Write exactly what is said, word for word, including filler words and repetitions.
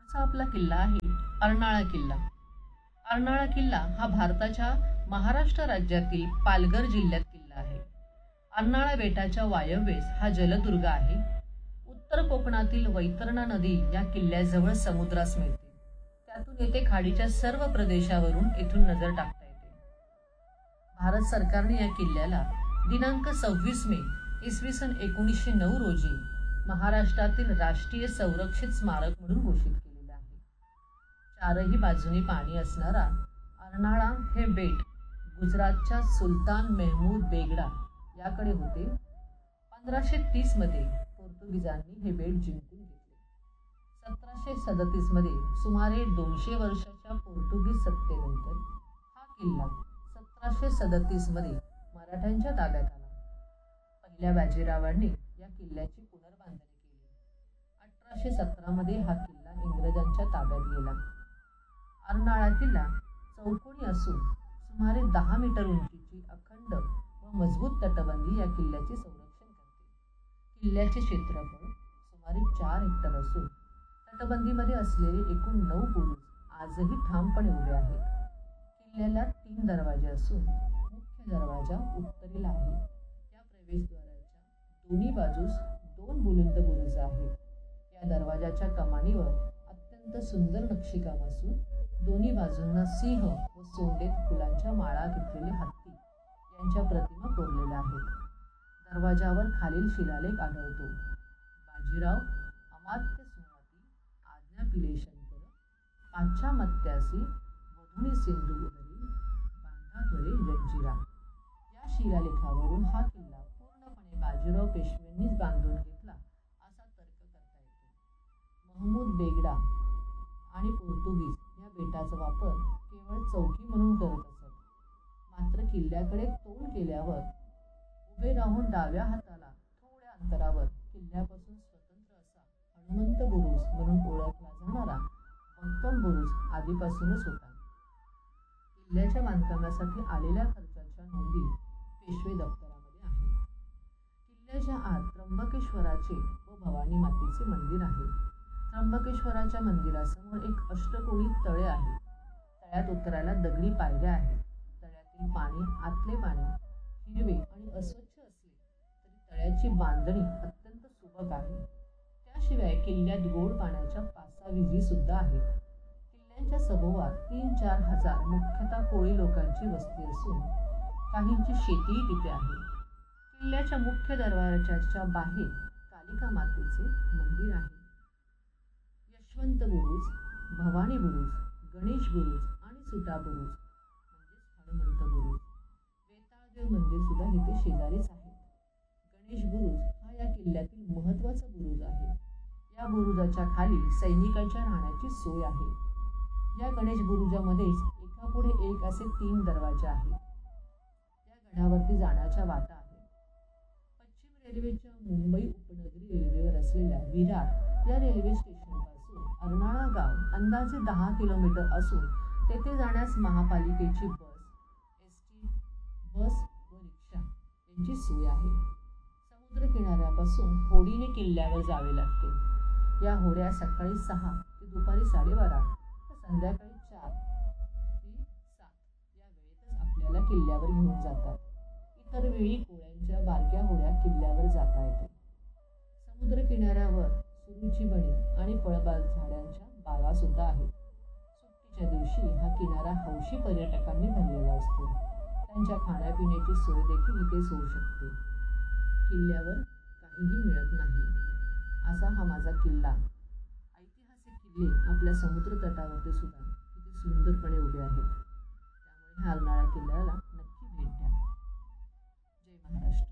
चा आपला किल्ला आहे अर्नाळा किल्ला. अर्नाळा किल्ला हा भारताच्या महाराष्ट्र राज्यातील पालघर जिल्ह्यात किल्ला आहे. अर्नाळा बेटाच्या वायव्येस हा जलदुर्ग आहे. उत्तर कोकणातील वैतरणा नदी या किल्ल्याजवळ समुद्रास मिळते. त्यातून येथे खाडीच्या सर्व प्रदेशावरून येथून नजर टाकता येते. भारत सरकारने या किल्ल्याला दिनांक सव्वीस मे इसवी सन एकोणीसशे नऊ रोजी महाराष्ट्रातील राष्ट्रीय संरक्षित स्मारक म्हणून घोषित केलेलं आहे. चारही बाजूनी पाणी असणारा अर्नाळा हे बेट गुजरातच्या सुलतान मेहमूद बेगडा याकडे होते. पंधराशे तीस मध्ये पोर्तुगीजांनी हे बेट जिंकून घेतले. सतराशे सदतीस मध्ये सुमारे दोनशे वर्षाच्या पोर्तुगीज सत्तेनंतर हा किल्ला सतराशे सदतीस मध्ये मराठ्यांच्या ताब्यात आला. पहिल्या बाजीरावांनी या किल्ल्याची पुनर्बांधणी केली. अठराशे सतरा मध्ये हा किल्ला इंग्रजांच्या ताब्यात गेला. अर्नाळा किल्ला चौकोनी असून सुमारे दहा मीटर उंचीची अखंड व मजबूत तटबंदी या किल्ल्याचे संरक्षण करते. किल्ल्याचे क्षेत्रफळ सुमारे चार हेक्टर असून तटबंदीमध्ये असलेले एकूण नऊ बुरुज आजही ठामपणे उभे आहेत. किल्ल्याला तीन दरवाजे असून मुख्य दरवाजा उत्तरेला आहे. या प्रवेशद्वाराच्या दोन्ही बाजूस दोन बुलंद बुरुज आहेत. या दरवाजाच्या कमानीवर अत्यंत सुंदर नक्षीकाम असून दोन्ही बाजूंना सिंह व सोंडेत फुलांच्या माळा घेतलेले हत्ती यांच्या प्रतिमा कोरलेल्या आहेत. दरवाजावर खालील शिलालेख आढळतो. बाजीराव अमात्य सुमती आज्ञा पिलेशंकर पाश्चामत्यासी वधुनी सिंधू उदरी बांधात्वरे जंजिरा. या शिलालेखावरून हा किल्ला पूर्णपणे बाजीराव पेशव्यांनीच बांधून घेतला असा तर्क करता येतो. महमूद बेगडा आणि पोर्तुगीज या बेटाचा वापर केवळ चौकी म्हणून करत असत. मात्र किल्ल्याकडे तोंड केल्यावर उभे राहून डाव्या हाताला थोड्या अंतरावर किल्ल्यापासून स्वतंत्र असा हनुमंत बुरुज म्हणून ओळखला जाणारा बंकम बुरुज आधीपासूनच होता. किल्ल्याच्या बांधकामासाठी आलेल्या खर्चाच्या नोंदी पेशवे दप्तरामध्ये आहेत. किल्ल्याच्या आत त्र्यंबकेश्वराचे व भवानी मातेचे मंदिर आहे. त्र्यंबकेश्वराच्या मंदिरासमोर एक अष्टकोनी तळे आहे. तळ्यात उतरायला दगडी पायऱ्या आहेत. तळ्यातील पाणी आतले पाणी हिरवे आणि अस्वच्छ असले तरी तळ्याची बांधणी अत्यंत सुबक आहे. त्याशिवाय किल्ल्यात गोड पाण्याच्या पाचा विहिरी सुद्धा आहेत. किल्ल्याच्या सभोवार तीन चार हजार मुख्यतः कोळी लोकांची वस्ती असून काहींची शेतीही तिथे आहे. किल्ल्याच्या मुख्य दरवाजाच्या बाहेर कालिका मातेचे मंदिर आहे. यशवंत बुरुज, भवानी बुरुज, गणेश बुरुज आणि सुटा बुरुज म्हणजेच हनुमंत बुरुज, वेताळदेव मंदिर सुद्धा इथे शेजारीच आहे. गणेश बुरुज हा या किल्ल्यातील महत्त्वाचा बुरुज आहे. या बुरुजाच्या खाली सैनिकांच्या राहण्याची सोय आहे. या गणेश बुरुजामध्येच एकापुढे एक असे तीन दरवाजे आहेत. या गडावरती जाण्याच्या वाटा आहेत. पश्चिम रेल्वेच्या मुंबई उपनगरी रेल्वेवर असलेल्या विरार या रेल्वे स्टेशनपासून अर्नाळा गाव अंदाजे दहा किलोमीटर असून तेथे जाण्यास महापालिकेची बस, एस टी बस व रिक्षा यांची सोय आहे. समुद्र किनाऱ्यापासून होडीने किल्ल्यावर जावे लागते. या होड्या सकाळी सहा ते दुपारी साडेबारा व संध्याकाळी चार ते सात या वेळेतच आपल्याला किल्ल्यावर घेऊन जातात. इतर वेळी कोळ्यांच्या बारक्या होड्या किल्ल्यावर जाता येते. समुद्र किनाऱ्यावर सुरूची बणी आणि फळबाग झाडांच्या बागा सुद्धा आहेत. सुट्टीच्या दिवशी हा किनारा हौशी पर्यटकांनी भरलेला असतो. त्यांच्या खाण्यापिण्याची सोय देखील इथेच होऊ शकते. किल्ल्यावर काहीही मिळत नाही असा हा माझा किल्ला. ऐतिहासिक किल्ले आपल्या समुद्र तटावरती सुद्धा किती सुंदरपणे उभे आहेत. त्यामुळे ह्या अर्नाळा किल्ल्याला नक्की भेट द्या. जय महाराष्ट्र.